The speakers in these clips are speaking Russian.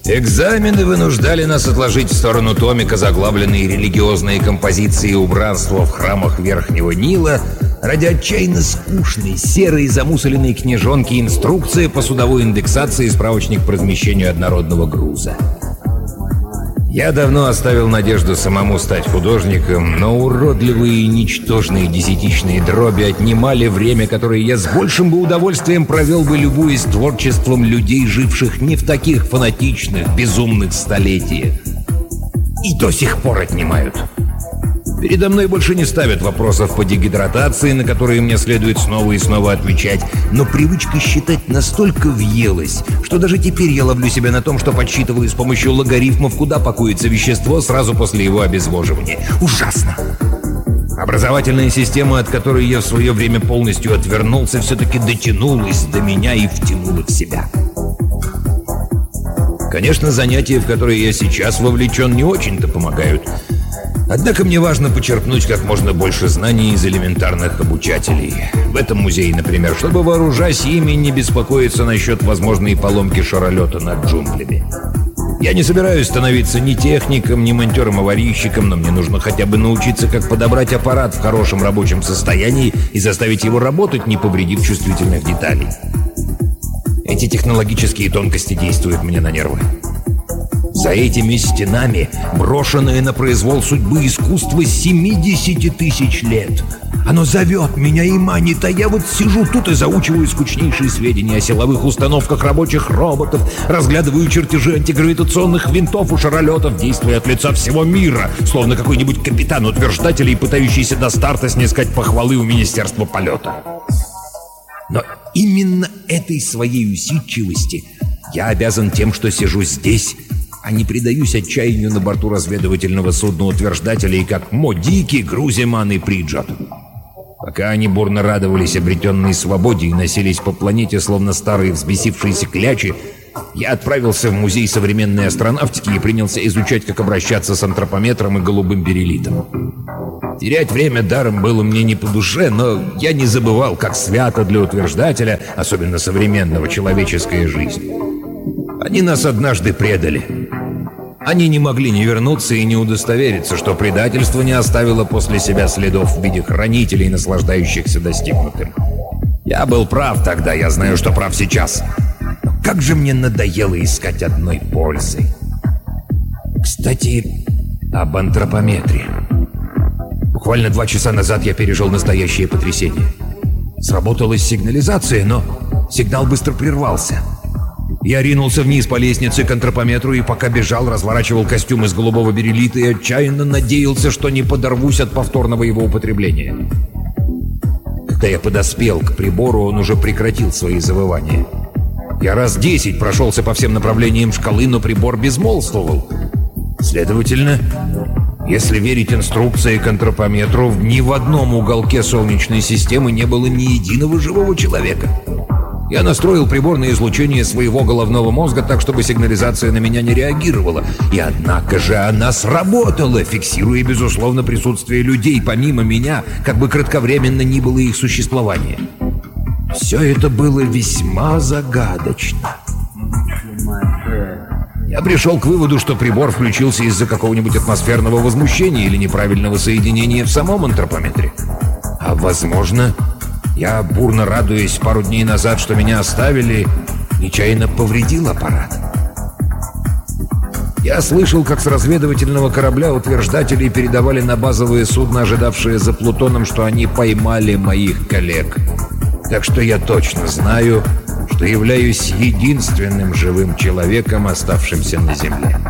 Экзамены вынуждали нас отложить в сторону томика заглавленные религиозные композиции и убранства в храмах Верхнего Нила ради отчаянно скучной, серой, замусоленной книжонки инструкции по судовой индексации и справочник по размещению однородного груза. Я давно оставил надежду самому стать художником, но уродливые и ничтожные десятичные дроби отнимали время, которое я с большим бы удовольствием провел бы, любуясь творчеством людей, живших не в таких фанатичных, безумных столетиях. И до сих пор отнимают. Передо мной больше не ставят вопросов по дегидратации, на которые мне следует снова и снова отвечать, но привычка считать настолько въелась, что даже теперь я ловлю себя на том, что подсчитываю с помощью логарифмов, куда пакуется вещество сразу после его обезвоживания. Ужасно! Образовательная система, от которой я в свое время полностью отвернулся, все-таки дотянулась до меня и втянула в себя. Конечно, занятия, в которые я сейчас вовлечен, не очень-то помогают. Однако мне важно почерпнуть как можно больше знаний из элементарных обучателей. В этом музее, например, чтобы, вооружаясь ими, не беспокоиться насчет возможной поломки шаролета над джунглями. Я не собираюсь становиться ни техником, ни монтером-аварийщиком, но мне нужно хотя бы научиться, как подобрать аппарат в хорошем рабочем состоянии и заставить его работать, не повредив чувствительных деталей. Эти технологические тонкости действуют мне на нервы. За этими стенами брошенное на произвол судьбы искусство 70 тысяч лет. Оно зовет меня и манит, а я вот сижу тут и заучиваю скучнейшие сведения о силовых установках рабочих роботов, разглядываю чертежи антигравитационных винтов у шаролетов, действуя от лица всего мира, словно какой-нибудь капитан утверждателей, пытающийся до старта снискать похвалы у Министерства полета. Но именно этой своей усидчивости я обязан тем, что сижу здесь, а не предаюсь отчаянию на борту разведывательного судна утверждателей, как Мо Дики, Грузиман и Приджот. Пока они бурно радовались обретенной свободе и носились по планете, словно старые взбесившиеся клячи, я отправился в музей современной астронавтики и принялся изучать, как обращаться с антропометром и голубым бериллитом. Терять время даром было мне не по душе, но я не забывал, как свято для утверждателя, особенно современного, человеческая жизнь. Они нас однажды предали. Они не могли не вернуться и не удостовериться, что предательство не оставило после себя следов в виде хранителей, наслаждающихся достигнутым. Я был прав тогда, я знаю, что прав сейчас. Но как же мне надоело искать одной пользы. Кстати, об антропометре. Буквально 2 часа назад я пережил настоящее потрясение. Сработалась сигнализация, но сигнал быстро прервался. Я ринулся вниз по лестнице к антропометру и пока бежал, разворачивал костюм из голубого бериллита и отчаянно надеялся, что не подорвусь от повторного его употребления. Когда я подоспел к прибору, он уже прекратил свои завывания. Я раз 10 прошелся по всем направлениям шкалы, но прибор безмолвствовал. Следовательно, если верить инструкции к антропометру, ни в одном уголке Солнечной системы не было ни единого живого человека. Я настроил прибор на излучение своего головного мозга так, чтобы сигнализация на меня не реагировала. И однако же она сработала, фиксируя, безусловно, присутствие людей помимо меня, как бы кратковременно ни было их существование. Все это было весьма загадочно. Я пришел к выводу, что прибор включился из-за какого-нибудь атмосферного возмущения или неправильного соединения в самом антропометре. А возможно, я, бурно радуясь пару дней назад, что меня оставили, нечаянно повредил аппарат. Я слышал, как с разведывательного корабля утверждатели передавали на базовые судна, ожидавшие за Плутоном, что они поймали моих коллег. Так что я точно знаю, что являюсь единственным живым человеком, оставшимся на Земле.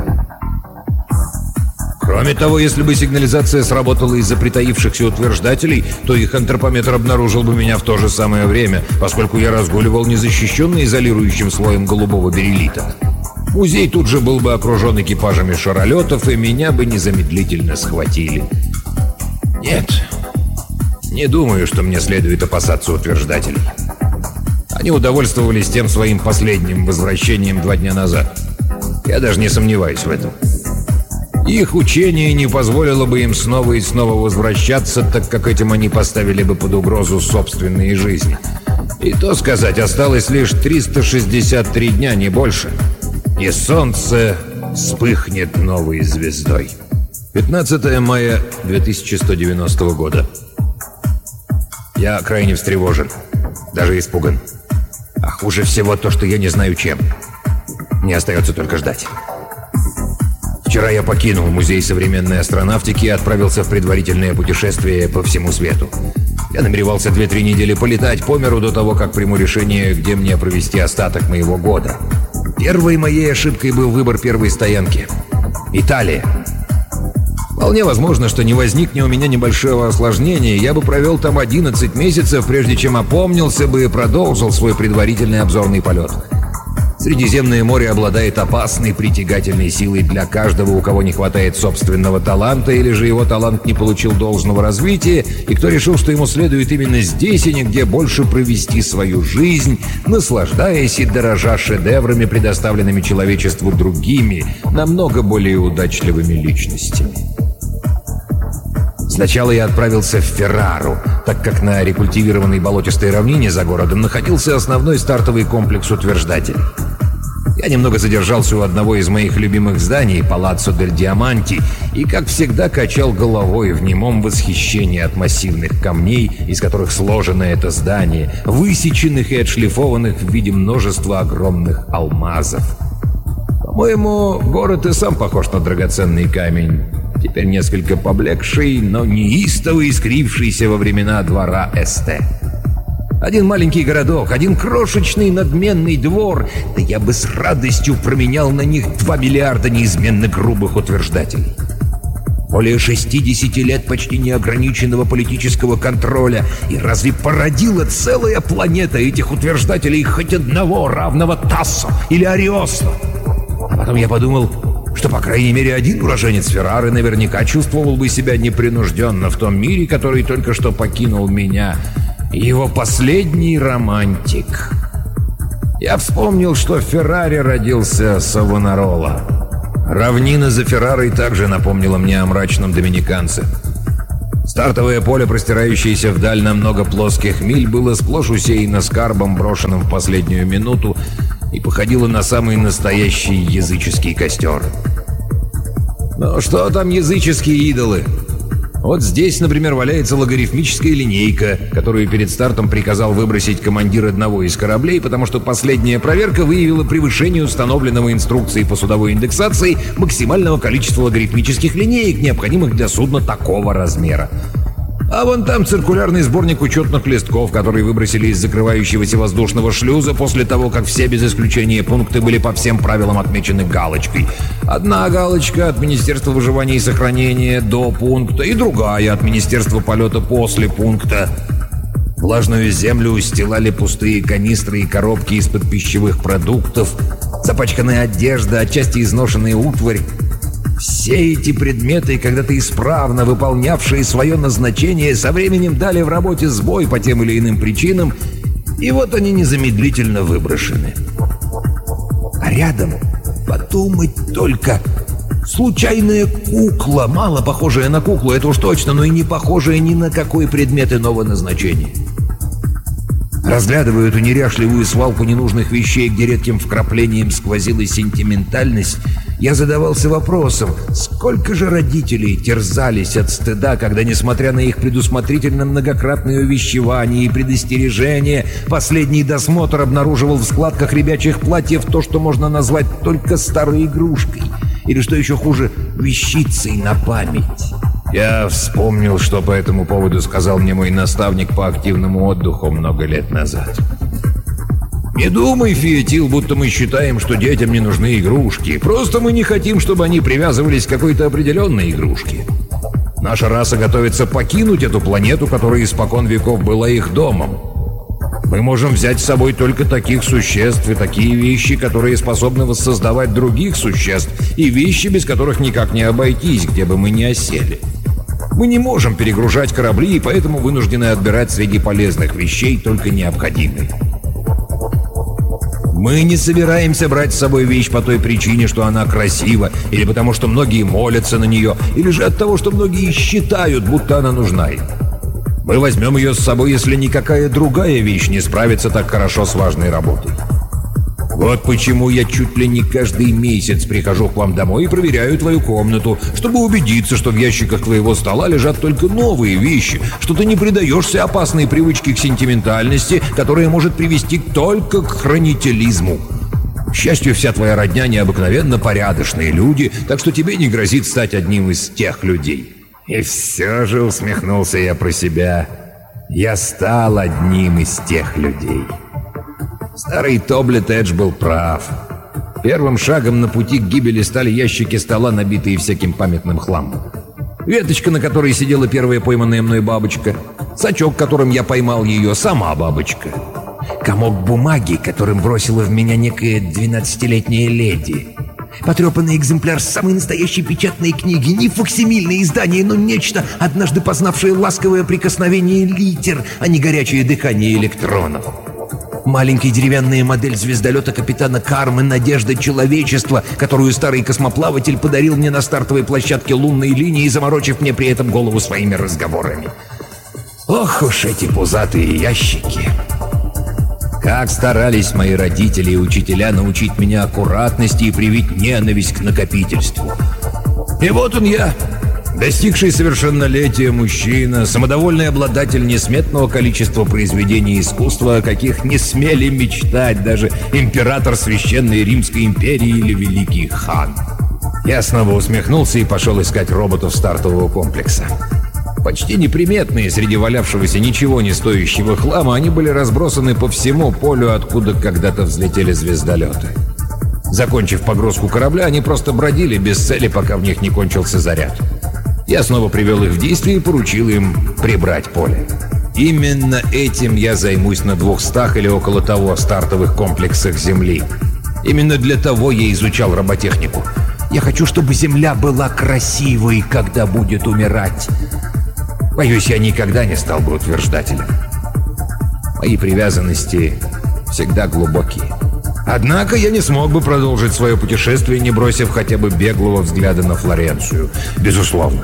Кроме того, если бы сигнализация сработала из-за притаившихся утверждателей, то их антропометр обнаружил бы меня в то же самое время, поскольку я разгуливал незащищенный изолирующим слоем голубого бериллита. Музей тут же был бы окружен экипажами шаролетов, и меня бы незамедлительно схватили. Нет, не думаю, что мне следует опасаться утверждателей. Они удовольствовались тем своим последним возвращением 2 дня назад. Я даже не сомневаюсь в этом. Их учение не позволило бы им снова и снова возвращаться, так как этим они поставили бы под угрозу собственные жизни. И то сказать, осталось лишь 363 дня, не больше. и солнце вспыхнет новой звездой. 15 мая 2190 года. Я крайне встревожен, даже испуган. А хуже всего то, что я не знаю чем. Мне остается только ждать. Вчера я покинул Музей современной астронавтики и отправился в предварительное путешествие по всему свету. Я намеревался 2-3 недели полетать по миру до того, как приму решение, где мне провести остаток моего года. Первой моей ошибкой был выбор первой стоянки. Италия. Вполне возможно, что не возникне у меня небольшого осложнения, я бы провел там 11 месяцев, прежде чем опомнился бы и продолжил свой предварительный обзорный полет. Средиземное море обладает опасной притягательной силой для каждого, у кого не хватает собственного таланта, или же его талант не получил должного развития, и кто решил, что ему следует именно здесь и нигде больше провести свою жизнь, наслаждаясь и дорожа шедеврами, предоставленными человечеству другими, намного более удачливыми личностями. Сначала я отправился в Феррару, так как на рекультивированной болотистой равнине за городом находился основной стартовый комплекс утверждателей. Я немного задержался у одного из моих любимых зданий, Палаццо дель Диаманти, и, как всегда, качал головой в немом восхищении от массивных камней, из которых сложено это здание, высеченных и отшлифованных в виде множества огромных алмазов. По-моему, город и сам похож на драгоценный камень. Теперь несколько поблекший, но неистово искрившийся во времена двора Эсте. Один маленький городок, один крошечный надменный двор, да я бы с радостью променял на них 2 миллиарда неизменно грубых утверждателей. Более 60 лет почти неограниченного политического контроля, и разве породила целая планета этих утверждателей хоть одного равного Тассо или Ариосто? А потом я подумал, что, по крайней мере, один уроженец Феррары наверняка чувствовал бы себя непринужденно в том мире, который только что покинул меня, его последний романтик. Я вспомнил, что в Ферраре родился Савонарола. Равнина за Феррарой также напомнила мне о мрачном доминиканце. Стартовое поле, простирающееся вдаль на много плоских миль, было сплошь усеяно скарбом, брошенным в последнюю минуту, и походило на самый настоящий языческий костер. Но что там языческие идолы? Вот здесь, например, валяется логарифмическая линейка, которую перед стартом приказал выбросить командир одного из кораблей, потому что последняя проверка выявила превышение установленного инструкцией по судовой индексации максимального количества логарифмических линеек, необходимых для судна такого размера. А вон там циркулярный сборник учетных листков, которые выбросили из закрывающегося воздушного шлюза после того, как все без исключения пункты были по всем правилам отмечены галочкой. Одна галочка от Министерства выживания и сохранения до пункта, и другая от Министерства полета после пункта. Влажную землю устилали пустые канистры и коробки из-под пищевых продуктов, запачканная одежда, отчасти изношенная утварь. Все эти предметы, когда-то исправно выполнявшие свое назначение, со временем дали в работе сбой по тем или иным причинам, и вот они незамедлительно выброшены. А рядом, подумать только, случайная кукла, мало похожая на куклу, это уж точно, но и не похожая ни на какой предмет иного назначения. Разглядывая эту неряшливую свалку ненужных вещей, где редким вкраплением сквозила сентиментальность, я задавался вопросом, сколько же родителей терзались от стыда, когда, несмотря на их предусмотрительно многократное увещевание и предостережение, последний досмотр обнаруживал в складках ребячьих платьев то, что можно назвать только старой игрушкой, или, что еще хуже, вещицей на память. Я вспомнил, что по этому поводу сказал мне мой наставник по активному отдыху много лет назад. «Не думай, Фиетил, будто мы считаем, что детям не нужны игрушки. Просто мы не хотим, чтобы они привязывались к какой-то определенной игрушке. Наша раса готовится покинуть эту планету, которая испокон веков была их домом. Мы можем взять с собой только таких существ и такие вещи, которые способны воссоздавать других существ, и вещи, без которых никак не обойтись, где бы мы ни осели. Мы не можем перегружать корабли, и поэтому вынуждены отбирать среди полезных вещей только необходимые. Мы не собираемся брать с собой вещь по той причине, что она красива, или потому что многие молятся на нее, или же от того, что многие считают, будто она нужна им. Мы возьмем ее с собой, если никакая другая вещь не справится так хорошо с важной работой. Вот почему я чуть ли не каждый месяц прихожу к вам домой и проверяю твою комнату, чтобы убедиться, что в ящиках твоего стола лежат только новые вещи, что ты не предаешься опасной привычке к сентиментальности, которая может привести только к хранителизму. К счастью, вся твоя родня необыкновенно порядочные люди, так что тебе не грозит стать одним из тех людей. И все же усмехнулся я про себя. Я стал одним из тех людей. Старый Тоблет Эдж был прав. Первым шагом на пути к гибели стали ящики стола, набитые всяким памятным хламом. Веточка, на которой сидела первая пойманная мной бабочка. Сачок, которым я поймал ее, сама бабочка. Комок бумаги, которым бросила в меня некая 12-летняя леди. Потрепанный экземпляр самой настоящей печатной книги. Не факсимильное издание, но нечто, однажды познавшее ласковое прикосновение литер, а не горячее дыхание электронов. Маленькая деревянная модель звездолета капитана Кармы «Надежда человечества», которую старый космоплаватель подарил мне на стартовой площадке лунной линии, заморочив мне при этом голову своими разговорами. Ох уж эти пузатые ящики! Как старались мои родители и учителя научить меня аккуратности и привить ненависть к накопительству. И вот он я, достигший совершеннолетия мужчина, самодовольный обладатель несметного количества произведений искусства, о каких не смели мечтать даже император Священной Римской империи или великий хан. Я снова усмехнулся и пошел искать роботов стартового комплекса. Почти неприметные среди валявшегося ничего не стоящего хлама, они были разбросаны по всему полю, откуда когда-то взлетели звездолеты. Закончив погрузку корабля, они просто бродили без цели, пока в них не кончился заряд. Я снова привел их в действие и поручил им прибрать поле. Именно этим я займусь на 200 или около того стартовых комплексах Земли. Именно для того я изучал роботехнику. Я хочу, чтобы Земля была красивой, когда будет умирать. Боюсь, я никогда не стал бы утверждателем. Мои привязанности всегда глубокие. Однако я не смог бы продолжить свое путешествие, не бросив хотя бы беглого взгляда на Флоренцию. Безусловно.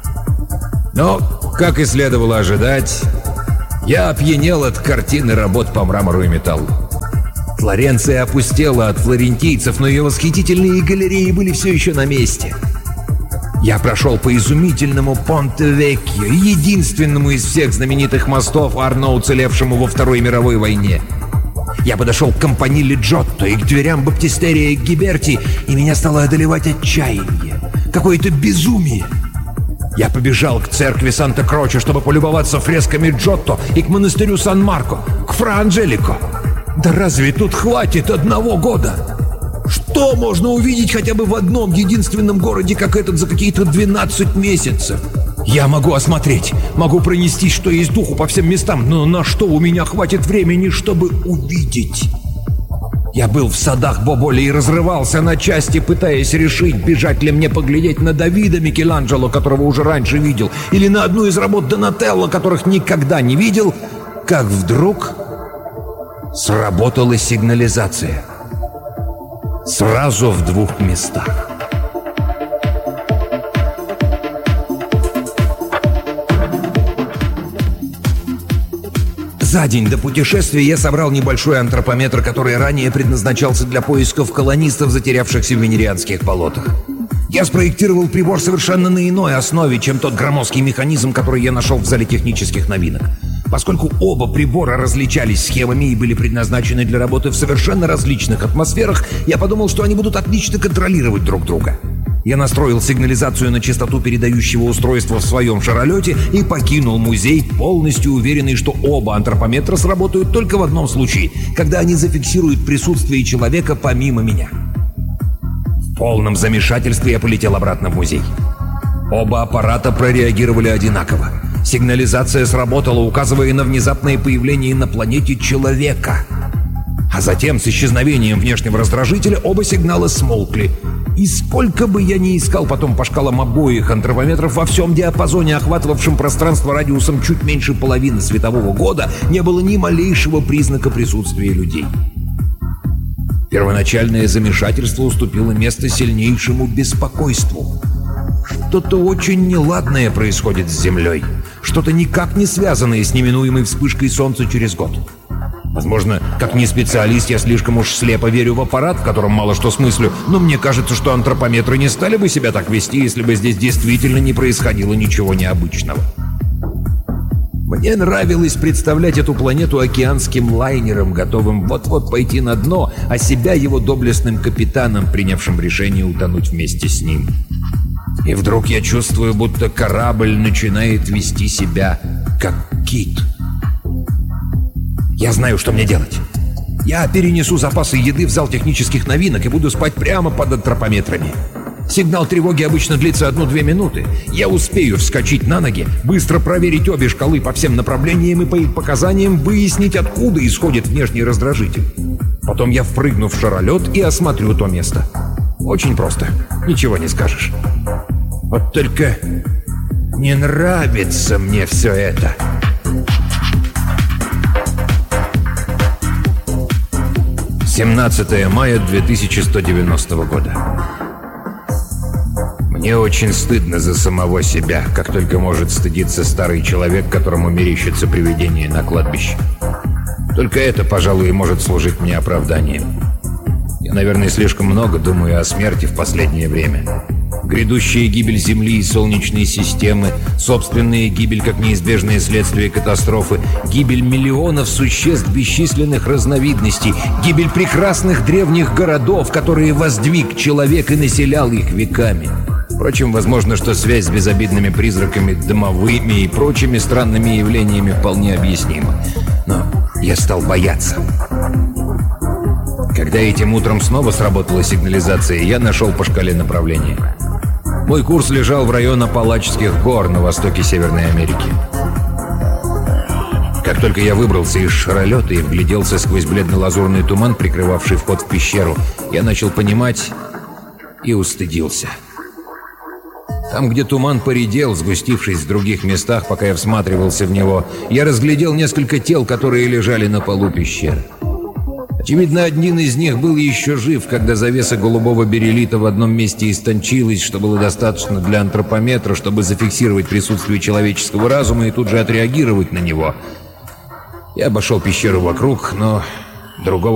Но, как и следовало ожидать, я опьянел от картины работ по мрамору и металлу. Флоренция опустела от флорентийцев, но ее восхитительные галереи были все еще на месте. Я прошел по изумительному Понте-Веккио, единственному из всех знаменитых мостов Арно, уцелевшему во Второй мировой войне. Я подошел к Кампаниле Джотто и к дверям Баптистерия Гиберти, и меня стало одолевать отчаяние, какое-то безумие. Я побежал к церкви Санта-Кроче, чтобы полюбоваться фресками Джотто, и к монастырю Сан-Марко, к Фра Анджелико. Да разве тут хватит одного года? Что можно увидеть хотя бы в одном единственном городе, как этот, за какие-то 12 месяцев? Я могу осмотреть, могу пронестись, что есть духу, по всем местам, но на что у меня хватит времени, чтобы увидеть? Я был в садах Боболи и разрывался на части, пытаясь решить, бежать ли мне поглядеть на Давида Микеланджело, которого уже раньше видел, или на одну из работ Донателло, которых никогда не видел, как вдруг сработала сигнализация. Сразу в 2 местах. За день до путешествия я собрал небольшой антропометр, который ранее предназначался для поисков колонистов, затерявшихся в венерианских болотах. Я спроектировал прибор совершенно на иной основе, чем тот громоздкий механизм, который я нашел в зале технических новинок. Поскольку оба прибора различались схемами и были предназначены для работы в совершенно различных атмосферах, я подумал, что они будут отлично контролировать друг друга. Я настроил сигнализацию на частоту передающего устройства в своем шаролете и покинул музей, полностью уверенный, что оба антропометра сработают только в одном случае, когда они зафиксируют присутствие человека помимо меня. В полном замешательстве я полетел обратно в музей. Оба аппарата прореагировали одинаково. Сигнализация сработала, указывая на внезапное появление на планете человека. А затем, с исчезновением внешнего раздражителя, оба сигнала смолкли. И сколько бы я ни искал потом по шкалам обоих антропометров, во всем диапазоне, охватывавшем пространство радиусом чуть меньше половины светового года, не было ни малейшего признака присутствия людей. Первоначальное замешательство уступило место сильнейшему беспокойству. Что-то очень неладное происходит с Землей. Что-то никак не связанное с неминуемой вспышкой Солнца через год. Возможно, как не специалист, я слишком уж слепо верю в аппарат, в котором мало что смыслю, но мне кажется, что антропометры не стали бы себя так вести, если бы здесь действительно не происходило ничего необычного. Мне нравилось представлять эту планету океанским лайнером, готовым вот-вот пойти на дно, а себя его доблестным капитаном, принявшим решение утонуть вместе с ним. И вдруг я чувствую, будто корабль начинает вести себя как кит. Я знаю, что мне делать. Я перенесу запасы еды в зал технических новинок и буду спать прямо под антропометрами. Сигнал тревоги обычно длится 1-2 минуты. Я успею вскочить на ноги, быстро проверить обе шкалы по всем направлениям и по их показаниям выяснить, откуда исходит внешний раздражитель. Потом я впрыгну в шаролет и осмотрю то место. Очень просто. Ничего не скажешь. Вот только не нравится мне все это. «17 мая 2190 года. Мне очень стыдно за самого себя, как только может стыдиться старый человек, которому мерещится привидение на кладбище. Только это, пожалуй, и может служить мне оправданием. Я, наверное, слишком много думаю о смерти в последнее время. Грядущая гибель Земли и Солнечной системы, собственная гибель как неизбежное следствие катастрофы, гибель миллионов существ бесчисленных разновидностей, гибель прекрасных древних городов, которые воздвиг человек и населял их веками. Впрочем, возможно, что связь с безобидными призраками, домовыми и прочими странными явлениями вполне объяснима. Но я стал бояться. Когда этим утром снова сработала сигнализация, я нашел по шкале направление. Мой курс лежал в район Апалачских гор на востоке Северной Америки. Как только я выбрался из шаролета и вгляделся сквозь бледно-лазурный туман, прикрывавший вход в пещеру, я начал понимать и устыдился. Там, где туман поредел, сгустившись в других местах, пока я всматривался в него, я разглядел несколько тел, которые лежали на полу пещеры. Очевидно, один из них был еще жив, когда завеса голубого бериллита в одном месте истончилась, что было достаточно для антропометра, чтобы зафиксировать присутствие человеческого разума и тут же отреагировать на него. Я обошел пещеру вокруг, но другого